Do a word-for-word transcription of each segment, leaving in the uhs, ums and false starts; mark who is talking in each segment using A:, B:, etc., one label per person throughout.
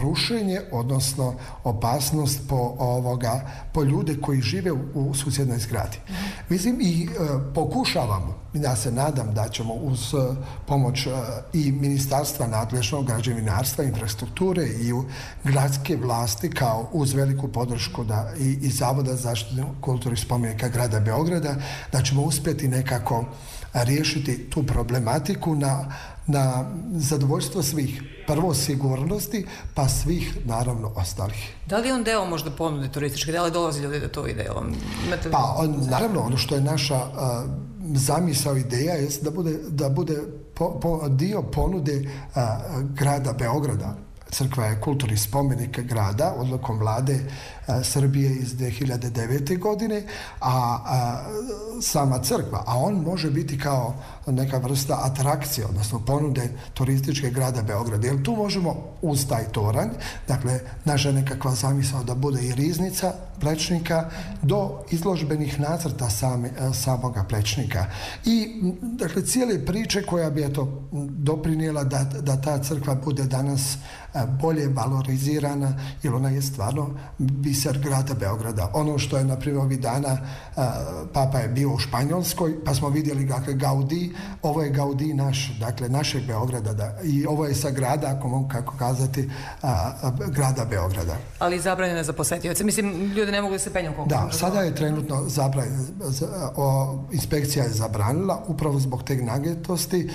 A: rušenje, odnosno opasnost po, ovoga, po ljude koji žive u, u susjednoj zgradi. Mislim i e, pokušavamo, ja se nadam da ćemo uz e, pomoć e, i ministarstva nadležnog građevinarstva, infrastrukture i u gradske vlasti kao uz veliku podršku da, i, i Zavoda za zaštitu kulturnih spomenika grada Beograda, da ćemo uspjeti nekako riješiti tu problematiku na, na zadovoljstvo svih. Prvo sigurnosti, pa svih naravno ostalih.
B: Da li on deo možda ponude turističke? Da li dolazi ljudi do to ide? Imate...
A: Pa on, naravno ono što je naša uh, zamisao, ideja je da bude, da bude po, po, dio ponude uh, grada Beograda. Crkva je kulturni spomenik grada odlukom vlade a, Srbije iz dvije hiljade devete. godine, a, a sama crkva, a on može biti kao neka vrsta atrakcije, odnosno ponude turističke grada Beograda. Jer tu možemo uz taj toranj, dakle, naša nekakva zamisao da bude i riznica Plečnika do izložbenih nacrta same, samoga Plečnika. I, dakle, cijele priče koja bi eto doprinijela da, da ta crkva bude danas bolje valorizirana, jer ona je stvarno biser grada Beograda. Ono što je, na primjer, ovih dana Papa je bio u Španjolskoj, pa smo vidjeli dakle, Gaudi, ovo je Gaudi naš, dakle, našeg Beograda, da, i ovo je sa grada, ako mogu kako kazati, a, a, grada Beograda.
B: Ali zabranjeno je za posetioce. Mislim, ljudi ne mogu da se penju koliko.
A: Da, sada je trenutno zabranjeno, inspekcija je zabranila, upravo zbog te nagetosti.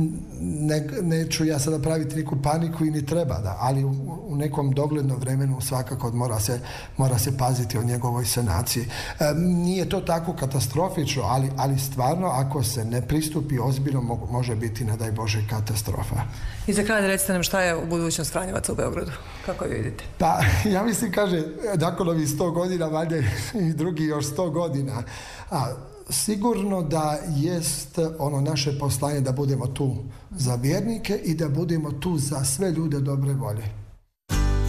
A: Ne, neću ja sada praviti neku paniku i ni treba, da, ali u, u nekom doglednom vremenu svakako mora se, mora se paziti o njegovoj sanaciji. E, nije to tako katastrofično, ali, ali stvarno ako se ne pristupi ozbiljno može biti, ne daj Bože, katastrofa.
B: I za kraj recite nam šta je u budućnost Franjevaca u Beogradu? Kako je vidite?
A: Pa ja mislim, kaže, nakon ovih sto godina, valjda i drugi još sto godina, a sigurno da jest ono naše poslanje da budemo tu za vjernike i da budemo tu za sve ljude dobre volje.